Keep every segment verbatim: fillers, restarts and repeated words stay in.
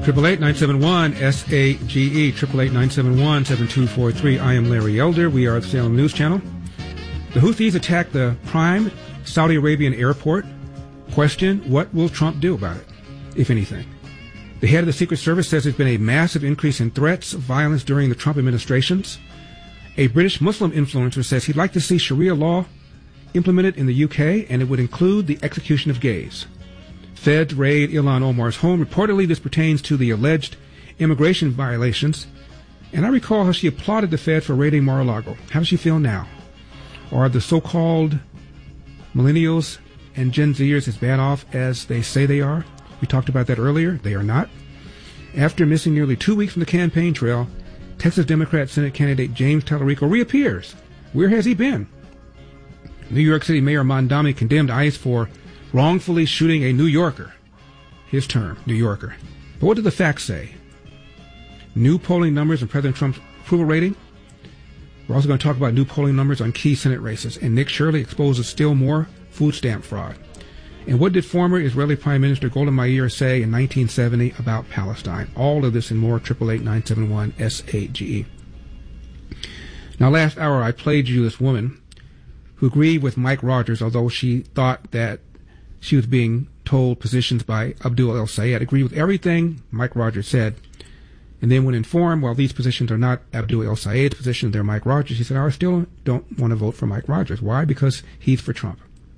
Triple eight nine seven one S A G E. Triple eight nine seven one seven two four three. I am Larry Elder. We are the Salem News Channel. The Houthis attacked the prime Saudi Arabian airport. Question: what will Trump do about it, if anything? The head of the Secret Service says there's been a massive increase in threats of violence during the Trump administrations. A British Muslim influencer says he'd like to see Sharia law implemented in the U K, and it would include the execution of gays. Feds raid Ilhan Omar's home. Reportedly, this pertains to the alleged immigration violations. And I recall how she applauded the Fed for raiding Mar-a-Lago. How does she feel now? Are the so-called millennials and Gen Zers as bad off as they say they are? We talked about that earlier. They are not. After missing nearly two weeks from the campaign trail, Texas Democrat Senate candidate James Tallarico reappears. Where has he been? New York City Mayor Mondami condemned ICE for wrongfully shooting a New Yorker. His term, New Yorker. But what do the facts say? New polling numbers on President Trump's approval rating. We're also going to talk about new polling numbers on key Senate races. And Nick Shirley exposes still more food stamp fraud. And what did former Israeli Prime Minister Golda Meir say in nineteen seventy about Palestine? All of this and more. Triple eight nine seven one S A G E. Now, last hour I played you this woman who agreed with Mike Rogers, although she thought that she was being told positions by Abdul El Sayed. Agreed with everything Mike Rogers said. And then when informed, well, these positions are not Abdul El Sayed's positions, they're Mike Rogers, he said, I still don't want to vote for Mike Rogers. Why? Because he's for Trump.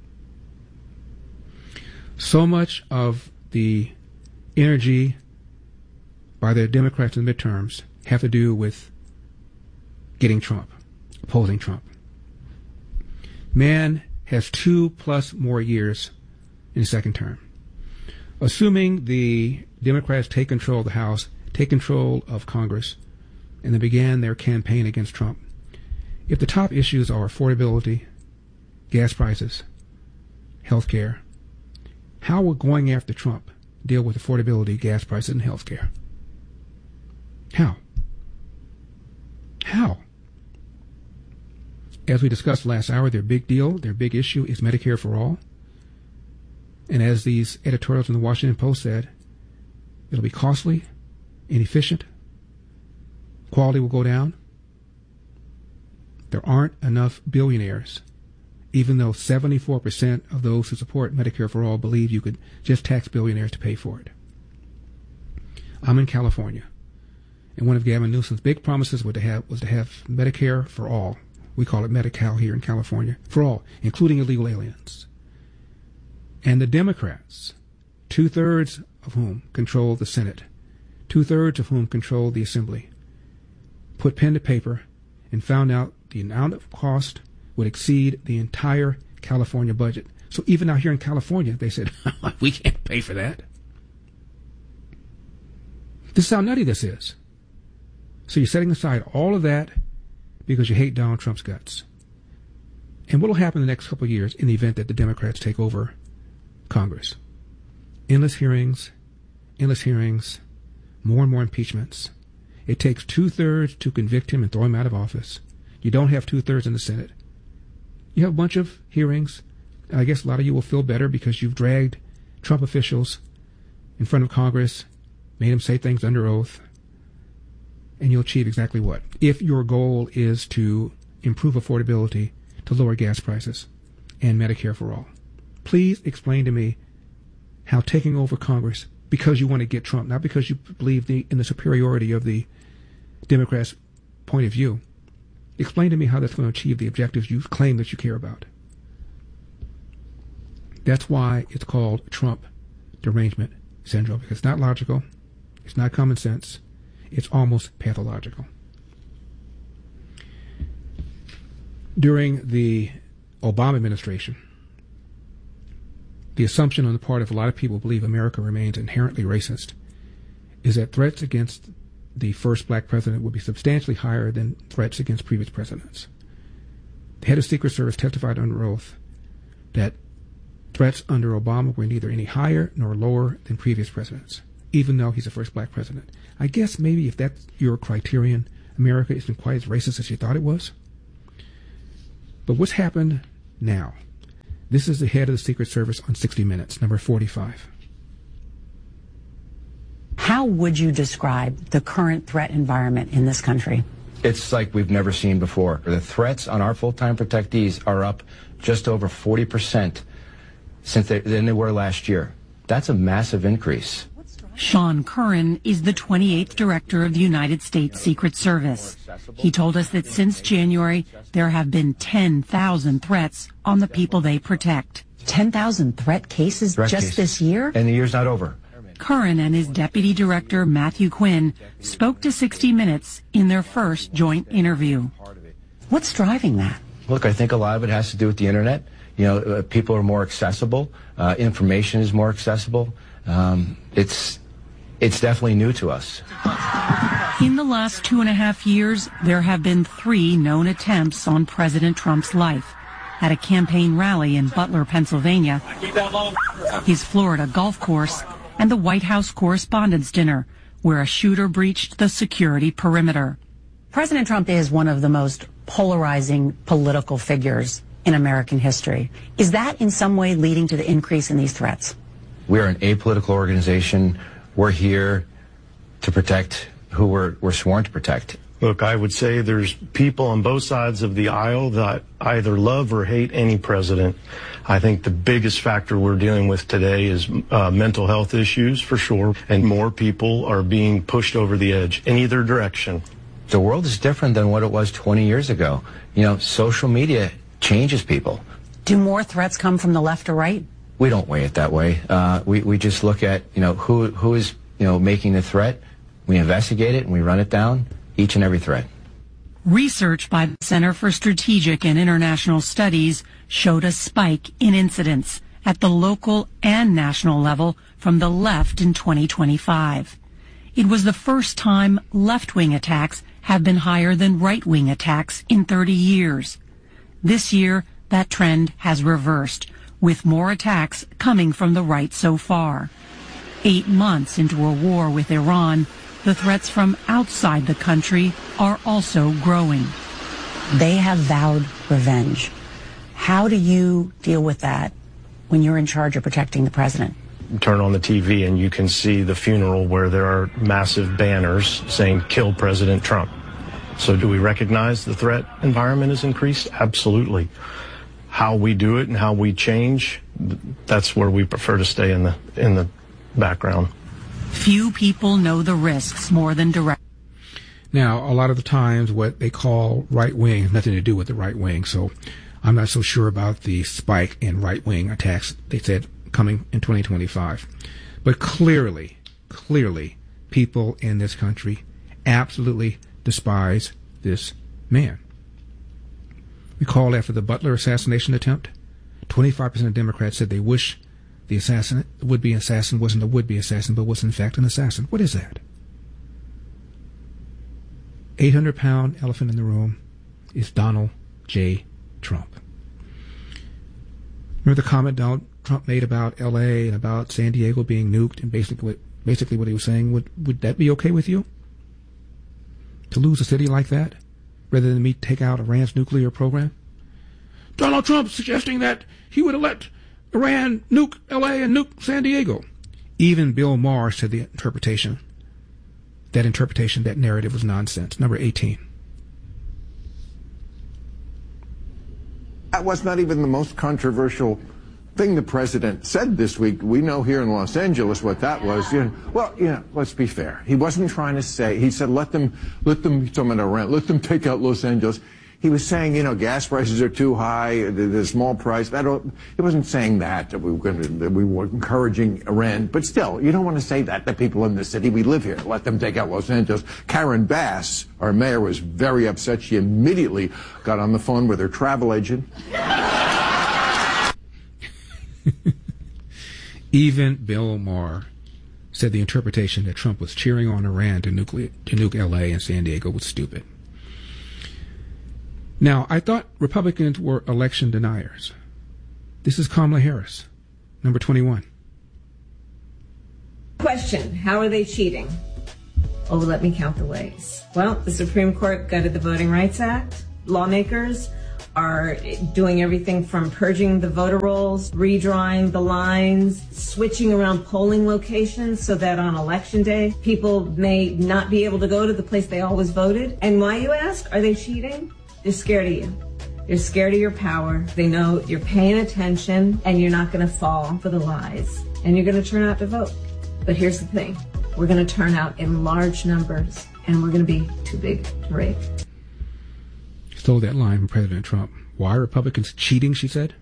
So much of the energy by the Democrats in the midterms have to do with getting Trump, opposing Trump. Man has two plus more years in the second term. Assuming the Democrats take control of the House, take control of Congress, and they began their campaign against Trump, if the top issues are affordability, gas prices, health care, how will going after Trump deal with affordability, gas prices, and health care? How? How? As we discussed last hour, their big deal, their big issue is Medicare for all. And as these editorials in the Washington Post said, it'll be costly, inefficient, quality will go down. There aren't enough billionaires, even though seventy-four percent of those who support Medicare for all believe you could just tax billionaires to pay for it. I'm in California, and one of Gavin Newsom's big promises was to have, was to have Medicare for all. We call it Medi-Cal here in California, for all, including illegal aliens. And the Democrats, two-thirds of whom control the Senate, two-thirds of whom control the Assembly, put pen to paper and found out the amount of cost would exceed the entire California budget. So even out here in California, they said, we can't pay for that. This is how nutty this is. So you're setting aside all of that because you hate Donald Trump's guts. And what will happen in the next couple of years in the event that the Democrats take over Congress? Endless hearings, endless hearings, more and more impeachments. It takes two-thirds to convict him and throw him out of office. You don't have two-thirds in the Senate. You have a bunch of hearings. I guess a lot of you will feel better because you've dragged Trump officials in front of Congress, made them say things under oath, and you'll achieve exactly what? If your goal is to improve affordability, to lower gas prices, and Medicare for all. Please explain to me how taking over Congress, because you want to get Trump, not because you believe the, in the superiority of the Democrats' point of view, explain to me how that's going to achieve the objectives you claim that you care about. That's why it's called Trump derangement syndrome, because it's not logical, it's not common sense, it's almost pathological. During the Obama administration, the assumption on the part of a lot of people who believe America remains inherently racist is that threats against the first black president would be substantially higher than threats against previous presidents. The head of Secret Service testified under oath that threats under Obama were neither any higher nor lower than previous presidents, even though he's the first black president. I guess maybe if that's your criterion, America isn't quite as racist as you thought it was. But what's happened now? This is the head of the Secret Service on sixty minutes, number forty-five. How How would you describe the current threat environment in this country? It's like we've never seen before. The threats on our full-time protectees are up just over forty percent since they, than they were last year. That's a massive increase. Sean Curran is the twenty-eighth director of the United States Secret Service. He told us that since January, there have been ten thousand threats on the people they protect. ten thousand threat cases threat just cases. this year? And the year's not over. Curran and his deputy director, Matthew Quinn, spoke to sixty minutes in their first joint interview. What's driving that? Look, I think a lot of it has to do with the internet. You know, uh, people are more accessible. Uh, information is more accessible. Um, it's it's definitely new to us. In the last two and a half years, there have been three known attempts on President Trump's life. At a campaign rally in Butler, Pennsylvania, his Florida golf course, and the White House Correspondents' Dinner, where a shooter breached the security perimeter. President Trump is one of the most polarizing political figures in American history. Is that in some way leading to the increase in these threats? We're an apolitical organization. We're here to protect who we're, we're sworn to protect. Look, I would say there's people on both sides of the aisle that either love or hate any president. I think the biggest factor we're dealing with today is uh, mental health issues, for sure, and more people are being pushed over the edge in either direction. The world is different than what it was twenty years ago. You know, social media changes people. Do more threats come from the left or right? We don't weigh it that way. Uh, we, we just look at, you know, who who is, you know, making the threat. We investigate it and we run it down, each and every threat. Research by the Center for Strategic and International Studies showed a spike in incidents at the local and national level from the left in twenty twenty-five. It was the first time left-wing attacks have been higher than right-wing attacks in thirty years. This year, that trend has reversed, with more attacks coming from the right so far. Eight months into a war with Iran, the threats from outside the country are also growing. They have vowed revenge. How do you deal with that when you're in charge of protecting the president? Turn on the T V and you can see the funeral where there are massive banners saying, "Kill President Trump." So do we recognize the threat environment has increased? Absolutely. How we do it and how we change, that's where we prefer to stay in the in the background. Few people know the risks more than direct. Now, a lot of the times what they call right wing has nothing to do with the right wing, so I'm not so sure about the spike in right wing attacks they said coming in twenty twenty-five. But clearly, clearly, people in this country absolutely despise this man. Recall after the Butler assassination attempt, twenty-five percent of Democrats said they wish the assassin, the would-be assassin wasn't a would-be assassin, but was in fact an assassin. What is that? eight hundred pound elephant in the room is Donald J. Trump. Remember the comment Donald Trump made about L A and about San Diego being nuked, and basically, basically what he was saying, would, would that be okay with you? To lose a city like that, rather than me take out Iran's nuclear program? Donald Trump suggesting that he would have let Iran nuke L A and nuke San Diego. Even Bill Maher said the interpretation, that interpretation, that narrative was nonsense. Number eighteen. That was not even the most controversial thing the president said this week. We know here in Los Angeles what that was. You know, well, you know, let's be fair. He wasn't trying to say, he said, let them, let them, someone around, let them take out Los Angeles. He was saying, you know, gas prices are too high, the, the small price. I don't, he wasn't saying that, that we were going to, that we were encouraging Iran. But still, you don't want to say that to people in the city. We live here. Let them take out Los Angeles. Karen Bass, our mayor, was very upset. She immediately got on the phone with her travel agent. Even Bill Maher said the interpretation that Trump was cheering on Iran to, nuclear, to nuke L A and San Diego was stupid. Now, I thought Republicans were election deniers. This is Kamala Harris, number twenty-one. Question, how are they cheating? Oh, let me count the ways. Well, the Supreme Court gutted the Voting Rights Act. Lawmakers are doing everything from purging the voter rolls, redrawing the lines, switching around polling locations so that on election day, people may not be able to go to the place they always voted. And why, you ask? Are they cheating? They're scared of you. They're scared of your power. They know you're paying attention and you're not going to fall for the lies. And you're going to turn out to vote. But here's the thing. We're going to turn out in large numbers, and we're going to be too big to break. Stole that line from President Trump. Why are Republicans cheating, she said?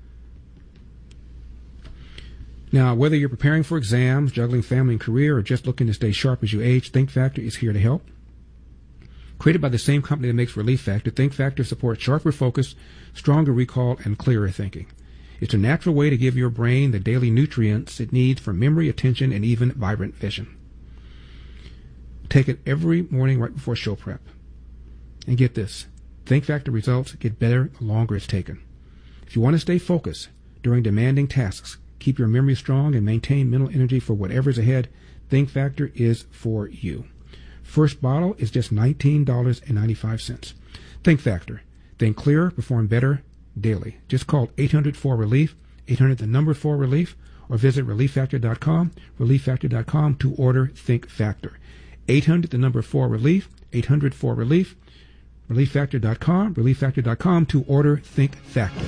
Now, whether you're preparing for exams, juggling family and career, or just looking to stay sharp as you age, Think Factor is here to help. Created by the same company that makes Relief Factor, Think Factor supports sharper focus, stronger recall, and clearer thinking. It's a natural way to give your brain the daily nutrients it needs for memory, attention, and even vibrant vision. Take it every morning right before show prep. And get this, Think Factor results get better the longer it's taken. If you want to stay focused during demanding tasks, keep your memory strong, and maintain mental energy for whatever's ahead, Think Factor is for you. First bottle is just nineteen dollars and ninety-five cents. Think Factor. Think clearer, perform better daily. Just call eight hundred four relief, eight hundred the number four relief, or visit relief factor dot com, relief factor dot com to order Think Factor. eight hundred the number four relief, eight hundred four relief, relief factor dot com, relief factor dot com to order Think Factor.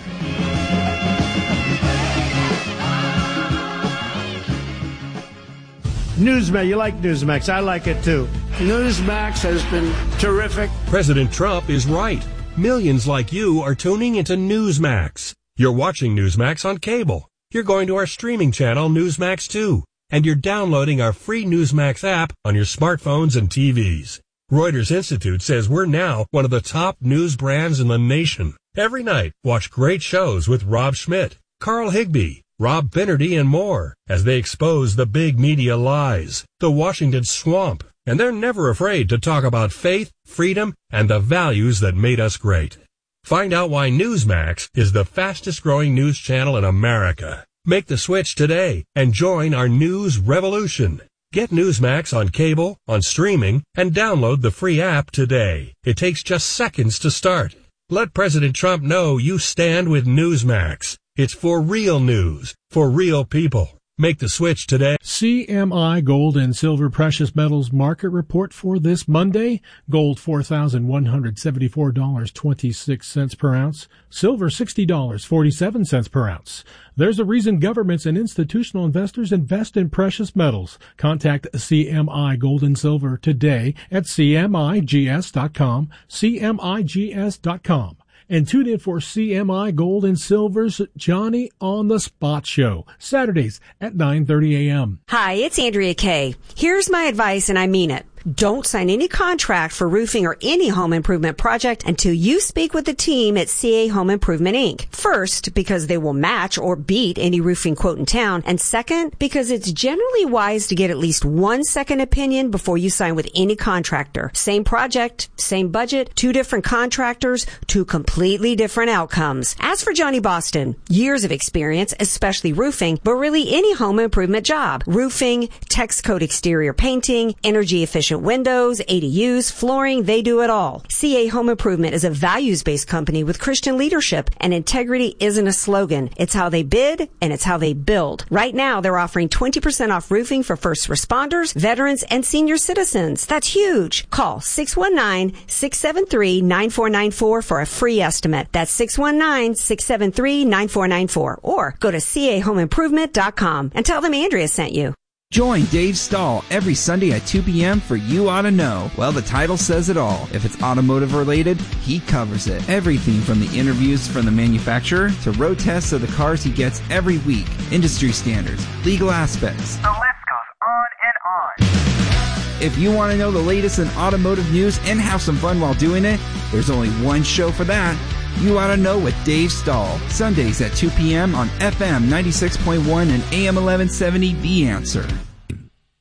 Newsmax, you like Newsmax. I like it too. Newsmax has been terrific. President Trump is right. Millions like you are tuning into Newsmax. You're watching Newsmax on cable. You're going to our streaming channel, Newsmax two. And you're downloading our free Newsmax app on your smartphones and T Vs. Reuters Institute says we're now one of the top news brands in the nation. Every night, watch great shows with Rob Schmidt, Carl Higbie, Rob Finnerty, and more as they expose the big media lies, the Washington swamp, and they're never afraid to talk about faith, freedom, and the values that made us great. Find out why Newsmax is the fastest growing news channel in America. Make the switch today and join our news revolution. Get Newsmax on cable, on streaming, and download the free app today. It takes just seconds to start. Let President Trump know you stand with Newsmax. It's for real news, for real people. Make the switch today. C M I Gold and Silver Precious Metals Market Report for this Monday. Gold four thousand one hundred seventy-four dollars and twenty-six cents per ounce. Silver sixty dollars and forty-seven cents per ounce. There's a reason governments and institutional investors invest in precious metals. Contact C M I Gold and Silver today at C M I G S dot com, C M I G S dot com. And tune in for C M I Gold and Silver's Johnny on the Spot Show, Saturdays at nine thirty a.m. Hi, it's Andrea Kay. Here's my advice, and I mean it. Don't sign any contract for roofing or any home improvement project until you speak with the team at C A Home Improvement, Incorporated. First, because they will match or beat any roofing quote in town. And second, because it's generally wise to get at least one second opinion before you sign with any contractor. Same project, same budget, two different contractors, two completely different outcomes. As for Johnny Boston, years of experience, especially roofing, but really any home improvement job. Roofing, text code exterior painting, energy efficient windows, A D Us, flooring, they do it all. C A Home Improvement is a values-based company with Christian leadership, and integrity isn't a slogan. It's how they bid, and it's how they build. Right now, they're offering twenty percent off roofing for first responders, veterans, and senior citizens. That's huge. Call six one nine, six seven three, nine four nine four for a free estimate. That's six one nine, six seven three, nine four nine four. Or go to C A home improvement dot com and tell them Andrea sent you. Join Dave Stahl every Sunday at two p.m. for You Oughta Know. Well, the title says it all. If it's automotive related, he covers it. Everything from the interviews from the manufacturer to road tests of the cars he gets every week, industry standards, legal aspects. The list goes on and on. If you want to know the latest in automotive news and have some fun while doing it, there's only one show for that. You Oughta Know with Dave Stahl. Sundays at two p.m. on F M ninety-six point one and A M eleven seventy The Answer.